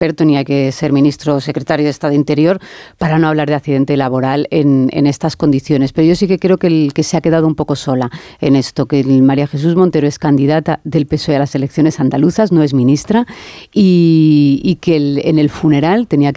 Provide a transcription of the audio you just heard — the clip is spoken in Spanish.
tenía que ser ministro o secretario de Estado de Interior para no hablar de accidente laboral en estas condiciones. Pero yo sí que creo que se ha quedado un poco sola en esto, que María Jesús Montero es candidata del PSOE a las elecciones andaluzas, no es ministra, y que en el funeral tenía